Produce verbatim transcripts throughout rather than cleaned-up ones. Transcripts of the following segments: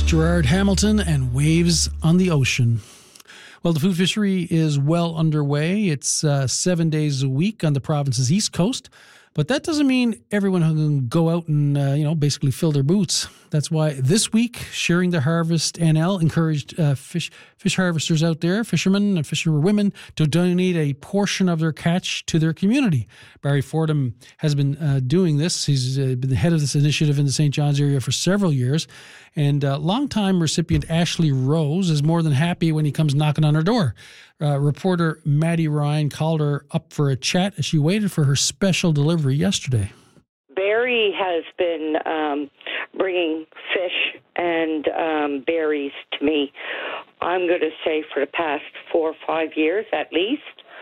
Gerard Hamilton and Waves on the Ocean. Well, the food fishery is well underway. It's uh, seven days a week on the province's east coast. But that doesn't mean everyone can go out and, uh, you know, basically fill their boots. That's why this week, Sharing the Harvest N L encouraged uh, fish fish harvesters out there, fishermen and fisherwomen, to donate a portion of their catch to their community. Barry Fordham has been uh, doing this. He's uh, been the head of this initiative in the Saint John's area for several years. And uh, longtime recipient Ashley Rose is more than happy when he comes knocking on her door. Uh, reporter Maddie Ryan called her up for a chat as she waited for her special delivery yesterday. Barry has been um, bringing fish and um, berries to me, I'm going to say, for the past four or five years at least.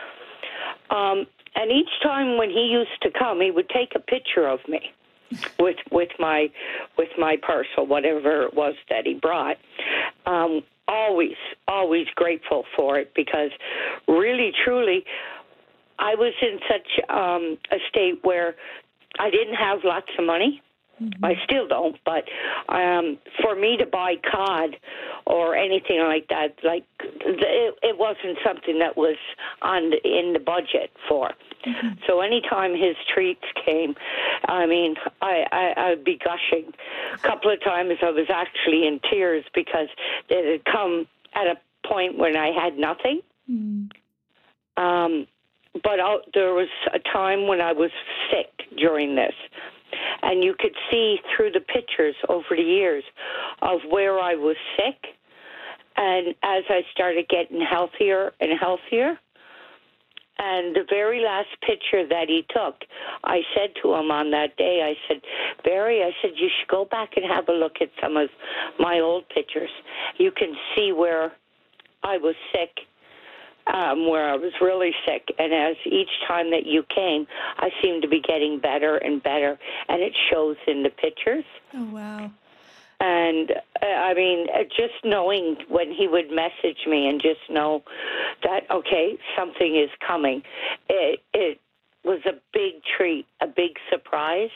Um, and each time when he used to come, he would take a picture of me with with my with my parcel, whatever it was that he brought. Um, always, always grateful for it, because really, truly, I was in such um, a state where I didn't have lots of money. Mm-hmm. I still don't, but um, for me to buy cod or anything like that, like it, it wasn't something that was on the, in the budget for. Mm-hmm. So anytime his treats came, I mean, I, I, I'd be gushing. A couple of times I was actually in tears because it had come at a point when I had nothing. Mm-hmm. Um, but I'll, there was a time when I was sick during this. And you could see through the pictures over the years of where I was sick. And as I started getting healthier and healthier, and the very last picture that he took, I said to him on that day, I said, Barry, I said, you should go back and have a look at some of my old pictures. You can see where I was sick. Um, where I was really sick, and as each time that you came, I seemed to be getting better and better, and it shows in the pictures. Oh, wow. And, uh, I mean, uh, just knowing when he would message me and just know that, okay, something is coming, it, it was a big treat, a big surprise.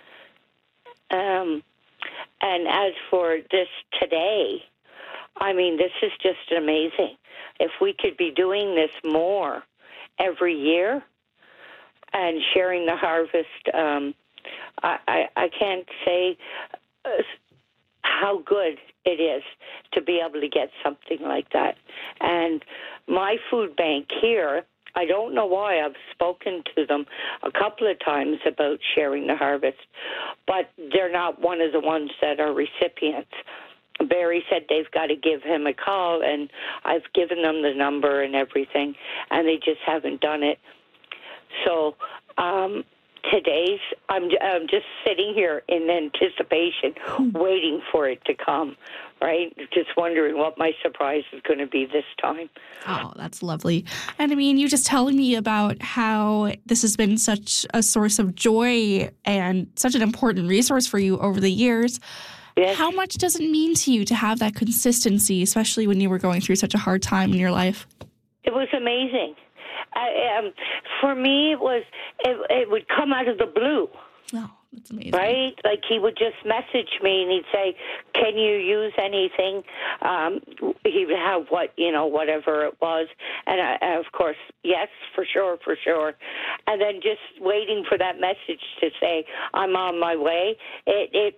Um, and as for this today, I mean, this is just amazing. If we could be doing this more every year and sharing the harvest, um, I, I, I can't say uh, how good it is to be able to get something like that. And my food bank here, I don't know why, I've spoken to them a couple of times about sharing the harvest, but they're not one of the ones that are recipients. Barry said they've got to give him a call, and I've given them the number and everything, and they just haven't done it. So um, today's, I'm, I'm just sitting here in anticipation, waiting for it to come, right? Just wondering what my surprise is going to be this time. Oh, that's lovely. And I mean, you just telling me about how this has been such a source of joy and such an important resource for you over the years. Yes. How much does it mean to you to have that consistency, especially when you were going through such a hard time in your life? It was amazing. I, um, for me, it was it, it would come out of the blue. Oh, that's amazing. Right? Like he would just message me and he'd say, can you use anything? Um, he would have what, you know, whatever it was. And I, of course, yes, for sure, for sure. And then just waiting for that message to say, I'm on my way. It, it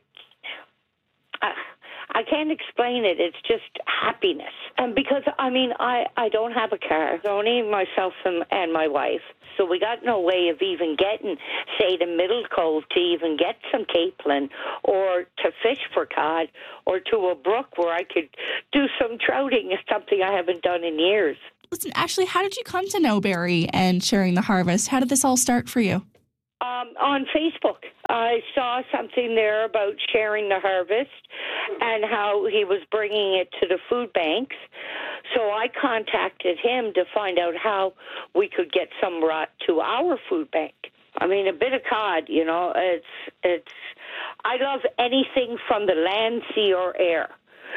I, I can't explain it. It's just happiness. And because, I mean, I, I don't have a car. It's only myself and, and my wife. So we got no way of even getting, say, to Middle Cove to even get some capelin or to fish for cod or to a brook where I could do some trouting. It's something I haven't done in years. Listen, Ashley, how did you come to know Barry and Sharing the Harvest? How did this all start for you? Um, on Facebook. I saw something there about sharing the harvest and how he was bringing it to the food banks. So I contacted him to find out how we could get some brought to our food bank. I mean, a bit of cod, you know, it's, it's, I love anything from the land, sea, or air.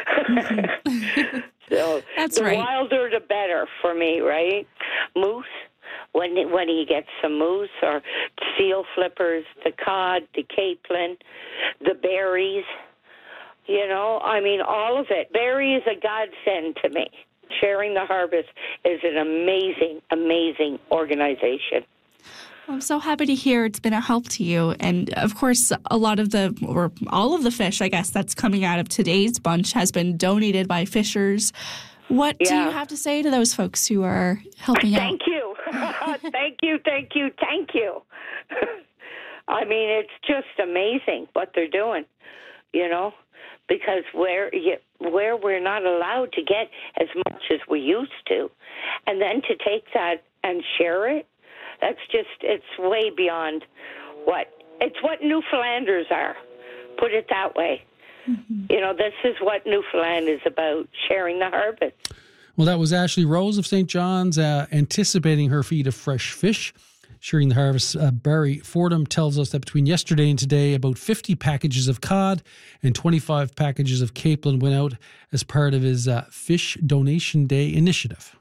So That's the right. wilder, the better for me, right? Moose. When when he gets some moose or seal flippers, the cod, the capelin, the berries, You know, I mean, all of it. Barrie is a godsend to me. Sharing the Harvest is an amazing, amazing organization. I'm so happy to hear it's been a help to you. And of course, a lot of the, or all of the fish, I guess, that's coming out of today's bunch has been donated by fishers. What yeah. do you have to say to those folks who are helping out? Thank you. thank you, thank you, thank you. I mean, it's just amazing what they're doing, you know, because where, where we're not allowed to get as much as we used to, and then to take that and share it, that's just, it's way beyond what, it's what Newfoundlanders are, put it that way. Mm-hmm. You know, this is what Newfoundland is about, sharing the harvest. Well, that was Ashley Rose of Saint John's, uh, anticipating her feed of fresh fish. Sharing the Harvest, uh, Barrie Fordham tells us that between yesterday and today, about fifty packages of cod and twenty-five packages of capelin went out as part of his uh, Fish Donation Day initiative.